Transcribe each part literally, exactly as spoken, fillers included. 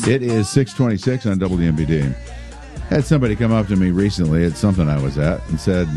It is six twenty-six on W M B D. Had somebody come up to me recently at something I was at and said,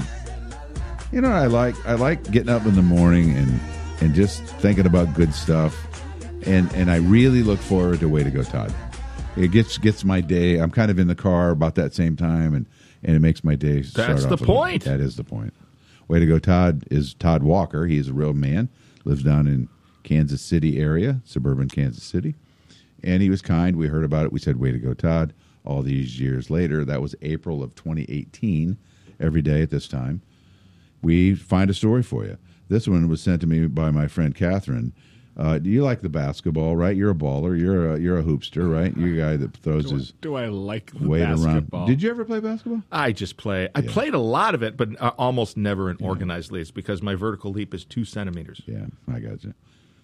you know, I like I like getting up in the morning and, and just thinking about good stuff. And and I really look forward to Way to Go Todd. It gets gets my day. I'm kind of in the car about that same time, and, and it makes my day start That's off the with a- point. That is the point. Way to Go Todd is Todd Walker. He's a real man. Lives down in Kansas City area, suburban Kansas City. And he was kind. We heard about it. We said, way to go, Todd. All these years later, that was April of twenty eighteen, every day at this time, we find a story for you. This one was sent to me by my friend Catherine. Uh, do you like the basketball, right? You're a baller. You're a, you're a hoopster, right? You're a guy that throws Do, his do I like the weight basketball? around. Did you ever play basketball? I just play. I Yeah. played a lot of it, but uh, almost never in organized leagues because my vertical leap is two centimeters. Yeah, I got you.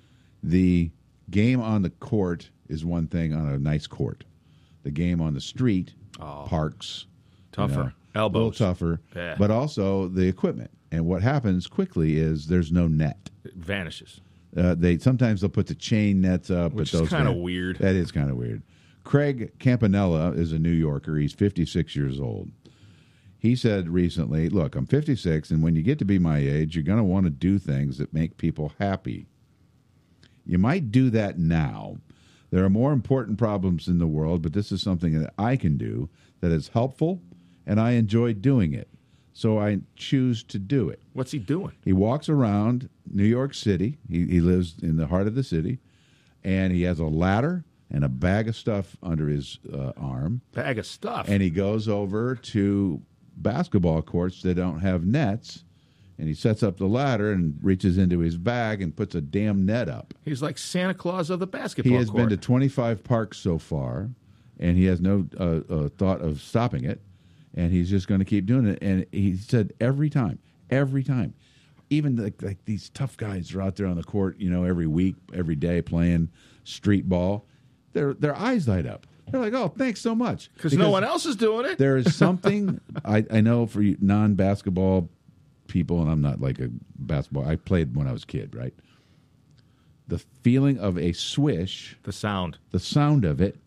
The game on the court is one thing on a nice court. The game on the street, Oh. parks, Tougher. you know, Elbows. a little tougher, Yeah. but also the equipment. And what happens quickly is there's no net. It vanishes. Uh, they sometimes they'll put the chain nets up, Which but is those kinda net- weird. That is kind of weird. Craig Campanella is a New Yorker. He's fifty-six years old. He said recently, "Look, I'm fifty-six, and when you get to be my age, you're going to want to do things that make people happy. You might do that now. There are more important problems in the world, but this is something that I can do that is helpful, and I enjoy doing it. So I choose to do it." What's he doing? He walks around New York City. He, he lives in the heart of the city, and he has a ladder and a bag of stuff under his uh, arm. Bag of stuff. And he goes over to basketball courts that don't have nets, and he sets up the ladder and reaches into his bag and puts a damn net up. He's like Santa Claus of the basketball He has court. been to twenty-five parks so far, and he has no uh, uh, thought of stopping it, and he's just going to keep doing it. And he said every time, every time, even like, like these tough guys are out there on the court, you know, every week, every day playing street ball, their their eyes light up. They're like, "Oh, thanks so much," Because no one else is doing it. There is something I, I know for you non-basketball people, and I'm not like a basketball. I played when I was a kid, right? The feeling of a swish, the sound, the sound of it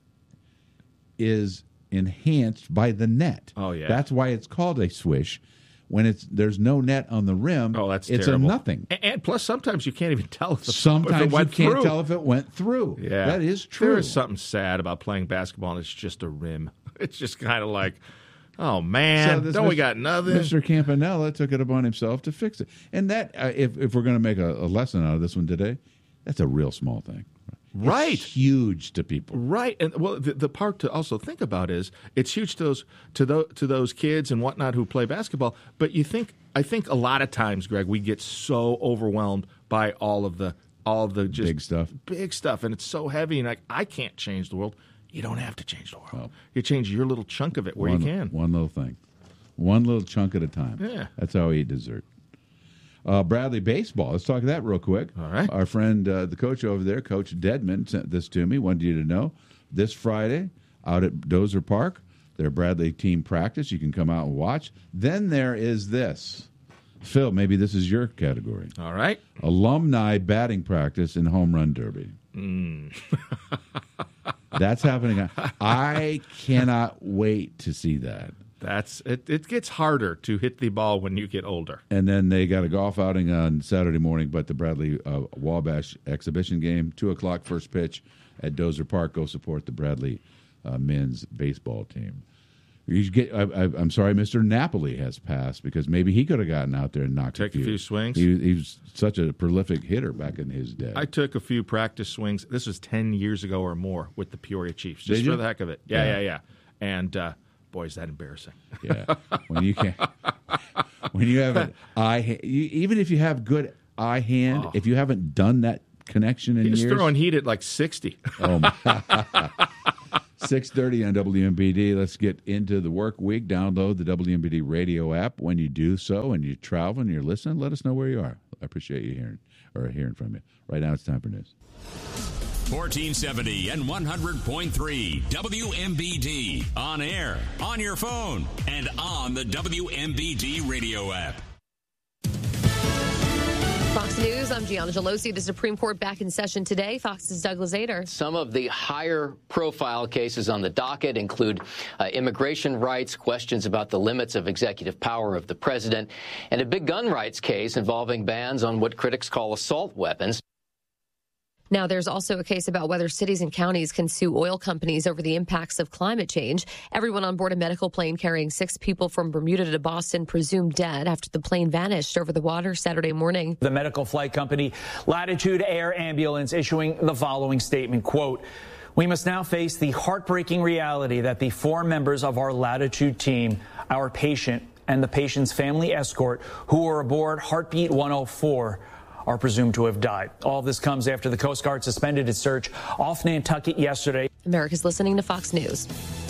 is enhanced by the net. Oh, yeah. That's why it's called a swish. When it's there's no net on the rim, Oh, that's it's terrible. a nothing. And, and plus, sometimes you can't even tell if, the, Sometimes if it you went can't through. tell if it went through. Yeah, that is true. There is something sad about playing basketball, and it's just a rim. It's just kind of like, oh man, this don't we Mister got nothing? Mister Campanella took it upon himself to fix it, and that uh, if if we're going to make a, a lesson out of this one today, that's a real small thing, Right. It's huge to people. Right, and well, the, the part to also think about is it's huge to those to those to those kids and whatnot who play basketball. But you think I think a lot of times, Greg, we get so overwhelmed by all of the all of the just Big stuff. big stuff, and it's so heavy. And like, I can't change the world. You don't have to change the world. Well, you change your little chunk of it where one, you can. One little thing. One little chunk at a time. Yeah. That's how we eat dessert. Uh, Bradley Baseball. Let's talk that real quick. All right. Our friend, uh, the coach over there, Coach Dedman, sent this to me. Wanted you to know. This Friday, out at Dozer Park, their Bradley team practice. You can come out and watch. Then there is this. Phil, maybe this is your category. All right. Alumni batting practice and home run derby. Mm. That's happening. I cannot wait to see that. That's it. It gets harder to hit the ball when you get older. And then they got a golf outing on Saturday morning, but the Bradley uh, Wabash exhibition game, two o'clock first pitch at Dozer Park. Go support the Bradley uh, men's baseball team. You get. I, I, I'm sorry, Mister Napoli has passed because maybe he could have gotten out there and knocked Take a few, a few swings. He, he was such a prolific hitter back in his day. I took a few practice swings. This was ten years ago or more with the Peoria Chiefs, just Did for you? the heck of it. Yeah, Yeah. yeah, yeah. And uh, boy, is that embarrassing. Yeah, when you can, when you have an eye, ha- you, even if you have good eye hand, Oh. if you haven't done that connection in He was years, throwing heat at like sixty. oh my. six thirty on W M B D. Let's get into the work week. Download the W M B D radio app. When you do so and you travel and you're listening, let us know where you are. I appreciate you hearing or hearing from you. Right now, it's time for news. fourteen seventy and one hundred point three W M B D. On air, on your phone, and on the W M B D radio app. Fox News, I'm Gianna Gelosi. The Supreme Court back in session today. Fox's Douglas Ader. Some of the higher profile cases on the docket include uh, immigration rights, questions about the limits of executive power of the president, and a big gun rights case involving bans on what critics call assault weapons. Now, there's also a case about whether cities and counties can sue oil companies over the impacts of climate change. Everyone on board a medical plane carrying six people from Bermuda to Boston presumed dead after the plane vanished over the water Saturday morning. The medical flight company Latitude Air Ambulance issuing the following statement, quote, "We must now face the heartbreaking reality that the four members of our Latitude team, our patient and the patient's family escort who were aboard Heartbeat one oh four, are presumed to have died." All this comes after the Coast Guard suspended its search off Nantucket yesterday. America's listening to Fox News.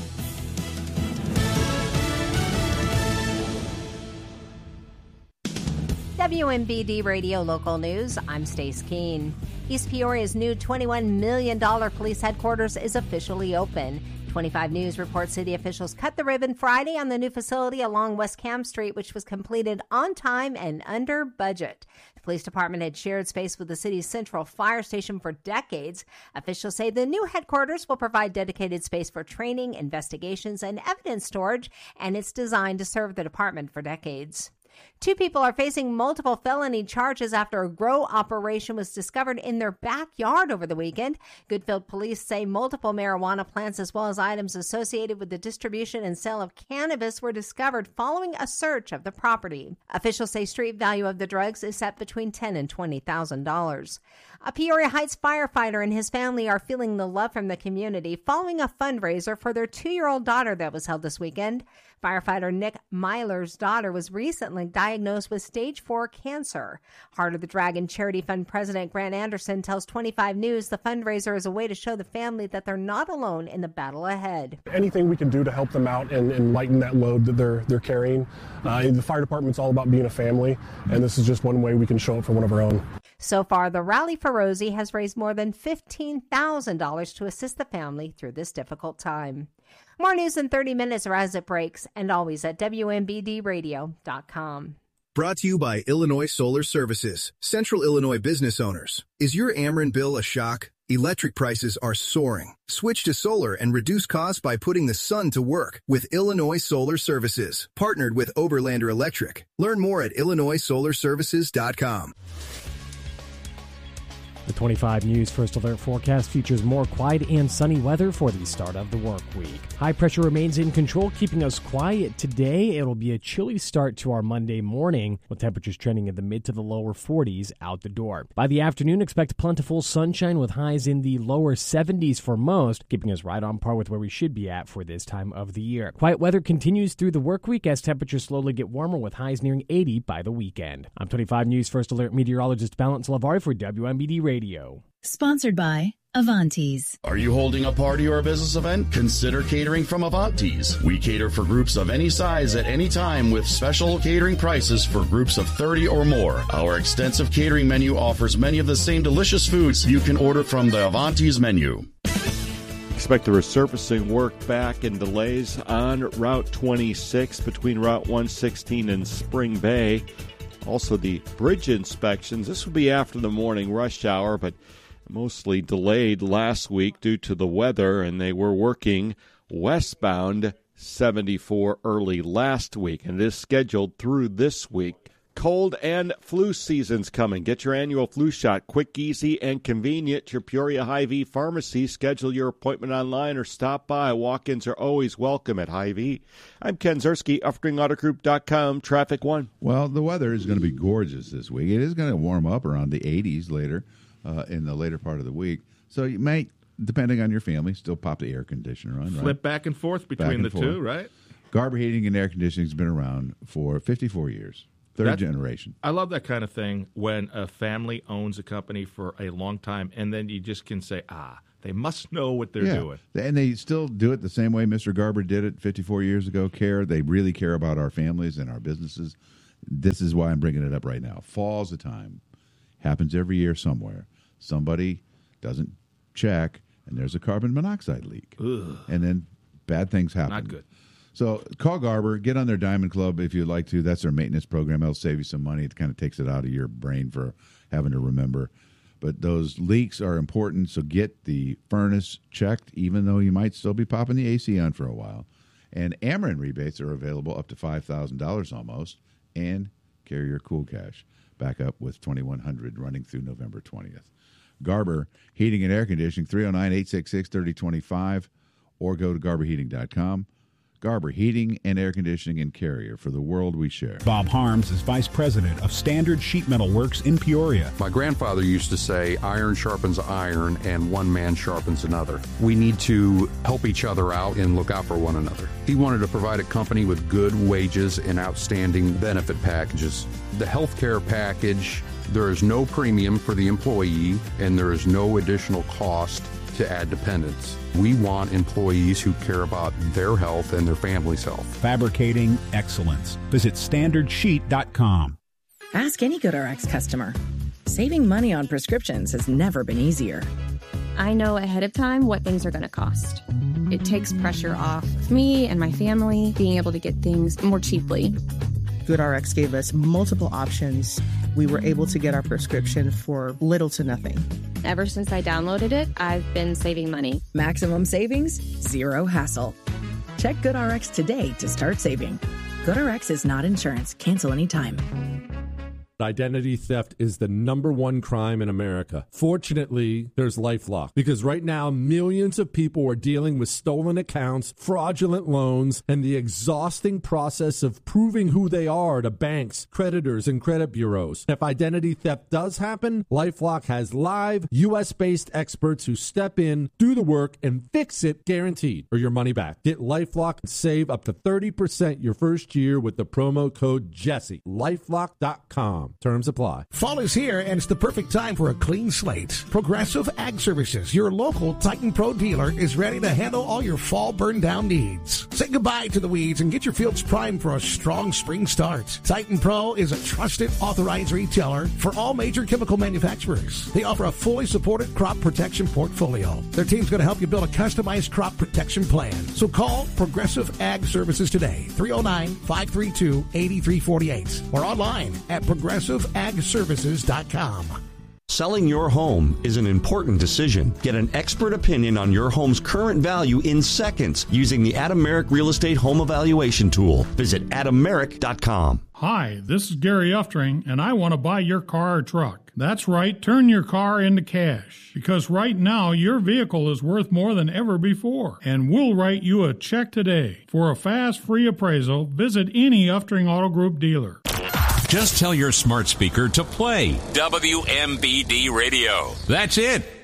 W M B D Radio Local News, I'm Stace Keene. East Peoria's new twenty-one million dollars police headquarters is officially open. twenty-five News reports city officials cut the ribbon Friday on the new facility along West Cam Street, which was completed on time and under budget. The police department had shared space with the city's central fire station for decades. Officials say the new headquarters will provide dedicated space for training, investigations, and evidence storage, and it's designed to serve the department for decades. Two people are facing multiple felony charges after a grow operation was discovered in their backyard over the weekend. Goodfield police say multiple marijuana plants as well as items associated with the distribution and sale of cannabis were discovered following a search of the property. Officials say street value of the drugs is set between ten thousand dollars and twenty thousand dollars. A Peoria Heights firefighter and his family are feeling the love from the community following a fundraiser for their two-year-old daughter that was held this weekend. Firefighter Nick Myler's daughter was recently diagnosed with stage four cancer. Heart of the Dragon Charity Fund President Grant Anderson tells twenty-five News the fundraiser is a way to show the family that they're not alone in the battle ahead. Anything we can do to help them out and, and lighten that load that they're they're carrying. Uh, the fire department's all about being a family, and this is just one way we can show up for one of our own. So far, the Rally for Rosie has raised more than fifteen thousand dollars to assist the family through this difficult time. More news in thirty minutes or as it breaks, and always at W M B D radio dot com. Brought to you by Illinois Solar Services, Central Illinois business owners. Is your Ameren bill a shock? Electric prices are soaring. Switch to solar and reduce costs by putting the sun to work with Illinois Solar Services, partnered with Oberlander Electric. Learn more at illinois solar services dot com. The twenty-five News First Alert forecast features more quiet and sunny weather for the start of the work week. High pressure remains in control, keeping us quiet today. It'll be a chilly start to our Monday morning, with temperatures trending in the mid to the lower forties out the door. By the afternoon, expect plentiful sunshine with highs in the lower seventies for most, keeping us right on par with where we should be at for this time of the year. Quiet weather continues through the work week as temperatures slowly get warmer with highs nearing eighty by the weekend. I'm twenty-five News First Alert meteorologist Balance Lavari for W M B D Radio. Sponsored by Avantes. Are you holding a party or a business event? Consider catering from Avantes. We cater for groups of any size at any time with special catering prices for groups of thirty or more. Our extensive catering menu offers many of the same delicious foods you can order from the Avantes menu. Expect the resurfacing work back and delays on Route twenty-six between Route one sixteen and Spring Bay. Also, the bridge inspections. This will be after the morning rush hour, but mostly delayed last week due to the weather, and they were working westbound seventy-four early last week, and it is scheduled through this week. Cold and flu season's coming. Get your annual flu shot quick, easy, and convenient at your Peoria Hy-Vee pharmacy. Schedule your appointment online or stop by. Walk-ins are always welcome at Hy-Vee. I'm Ken Zerski, Uffring Auto Group dot com, Traffic One. Well, the weather is going to be gorgeous this week. It is going to warm up around the eighties later uh, in the later part of the week. So you might, depending on your family, still pop the air conditioner on. Flip right? back and forth between and the forth. two, right? Garber Heating and Air Conditioning has been around for fifty-four years. Third that, generation. I love that kind of thing when a family owns a company for a long time, and then you just can say, ah, they must know what they're yeah. doing. And they still do it the same way Mister Garber did it fifty-four years ago. Care. They really care about our families and our businesses. This is why I'm bringing it up right now. Fall's the time. Happens every year somewhere. Somebody doesn't check, and there's a carbon monoxide leak. Ugh. And then bad things happen. Not good. So call Garber, get on their Diamond Club if you'd like to. That's their maintenance program. It'll save you some money. It kind of takes it out of your brain for having to remember. But those leaks are important, so get the furnace checked, even though you might still be popping the A C on for a while. And Ameren rebates are available up to five thousand dollars almost, and Carrier Cool Cash back up with twenty-one hundred running through November twentieth. Garber Heating and Air Conditioning, three oh nine, eight six six, three oh two five, or go to garber heating dot com. Garber Heating and Air Conditioning and Carrier, for the world we share. Bob Harms is Vice President of Standard Sheet Metal Works in Peoria. My grandfather used to say, iron sharpens iron and one man sharpens another. We need to help each other out and look out for one another. He wanted to provide a company with good wages and outstanding benefit packages. The health care package, there is no premium for the employee and there is no additional cost to add dependents. We want employees who care about their health and their family's health. Fabricating excellence. Visit standard sheet dot com. Ask any GoodRx customer. Saving money on prescriptions has never been easier. I know ahead of time what things are going to cost. It takes pressure off me and my family being able to get things more cheaply. GoodRx gave us multiple options. We were able to get our prescription for little to nothing. Ever since I downloaded it, I've been saving money. Maximum savings, zero hassle. Check GoodRx today to start saving. GoodRx is not insurance. Cancel anytime. Identity theft is the number one crime in America. Fortunately, there's LifeLock, because right now millions of people are dealing with stolen accounts, fraudulent loans, and the exhausting process of proving who they are to banks, creditors, and credit bureaus. If identity theft does happen, LifeLock has live U S-based experts who step in, do the work, and fix it guaranteed, or your money back. Get LifeLock and save up to thirty percent your first year with the promo code Jesse. LifeLock dot com. Terms apply. Fall is here, and it's the perfect time for a clean slate. Progressive Ag Services, your local Titan Pro dealer, is ready to handle all your fall burn-down needs. Say goodbye to the weeds and get your fields primed for a strong spring start. Titan Pro is a trusted, authorized retailer for all major chemical manufacturers. They offer a fully supported crop protection portfolio. Their team's going to help you build a customized crop protection plan. So call Progressive Ag Services today, three oh nine, five three two, eight three four eight, or online at progressive ag services dot com. Selling your home is an important decision. Get an expert opinion on your home's current value in seconds using the Adameric Real Estate Home Evaluation Tool. Visit adameric dot com. Hi, this is Gary Uftring, and I want to buy your car or truck. That's right, turn your car into cash. Because right now, your vehicle is worth more than ever before. And we'll write you a check today. For a fast, free appraisal, visit any Uftring Auto Group dealer. Just tell your smart speaker to play W M B D Radio. That's it.